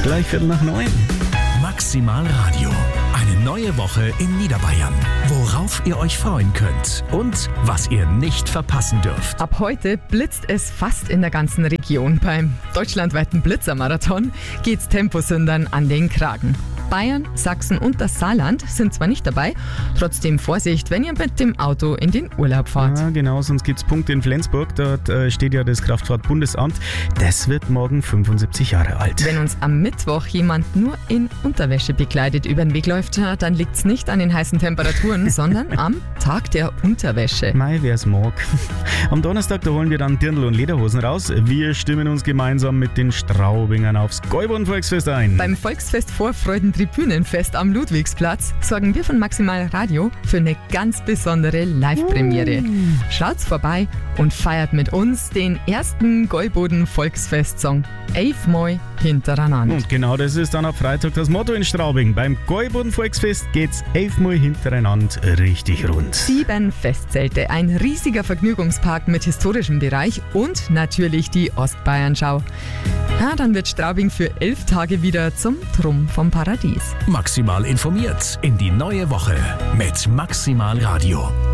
Gleich 8:45. Maximal Radio. Eine neue Woche in Niederbayern. Worauf ihr euch freuen könnt und was ihr nicht verpassen dürft. Ab heute blitzt es fast in der ganzen Region. Beim deutschlandweiten Blitzermarathon geht's Temposündern an den Kragen. Bayern, Sachsen und das Saarland sind zwar nicht dabei, trotzdem Vorsicht, wenn ihr mit dem Auto in den Urlaub fahrt. Ja, genau, sonst gibt es Punkte in Flensburg. Dort steht ja das Kraftfahrtbundesamt. Das wird morgen 75 Jahre alt. Wenn uns am Mittwoch jemand nur in Unterwäsche bekleidet über den Weg läuft, dann liegt's nicht an den heißen Temperaturen, sondern am Tag der Unterwäsche. Mei, wer's mag. Am Donnerstag, da holen wir dann Dirndl und Lederhosen raus. Wir stimmen uns gemeinsam mit den Straubingern aufs Gäuborn-Volksfest ein. Beim Volksfest Vorfreuden-Tribünenfest am Ludwigsplatz sorgen wir von Maximal Radio für eine ganz besondere Live-Premiere. Schaut's vorbei und feiert mit uns den ersten Gäuboden-Volksfest-Song 11 Mal hintereinander. Und genau das ist dann ab Freitag das Motto in Straubing. Beim Gäuboden-Volksfest geht's 11 Mal hintereinander richtig rund. 7 Festzelte, ein riesiger Vergnügungspark mit historischem Bereich und natürlich die Ostbayernschau. Ja, dann wird Straubing für 11 Tage wieder zum Trumm vom Paradies. Maximal informiert in die neue Woche mit Maximal Radio.